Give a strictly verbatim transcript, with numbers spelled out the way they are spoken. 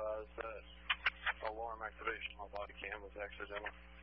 advise that alarm activation on body cam was accidental.